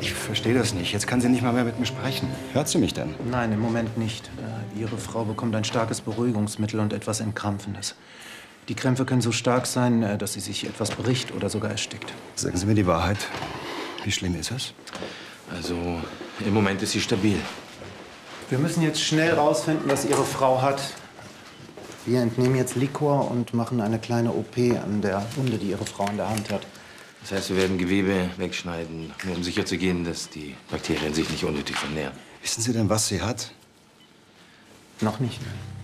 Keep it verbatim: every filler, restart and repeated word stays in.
Ich verstehe das nicht. Jetzt kann sie nicht mal mehr mit mir sprechen. Hört sie mich denn? Nein, im Moment nicht. Äh, Ihre Frau bekommt ein starkes Beruhigungsmittel und etwas Entkrampfendes. Die Krämpfe können so stark sein, äh, dass sie sich etwas bricht oder sogar erstickt. Sagen Sie mir die Wahrheit. Wie schlimm ist es? Also, im Moment ist sie stabil. Wir müssen jetzt schnell rausfinden, was Ihre Frau hat. Wir entnehmen jetzt Liquor und machen eine kleine O P an der Wunde, die Ihre Frau in der Hand hat. Das heißt, wir werden Gewebe wegschneiden, nur um sicher zu gehen, dass die Bakterien sich nicht unnötig vermehren. Wissen Sie denn, was sie hat? Noch nicht.